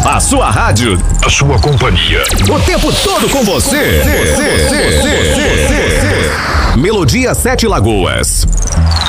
A sua rádio, a sua companhia, o tempo todo com você. Melodia 7 Lagoas.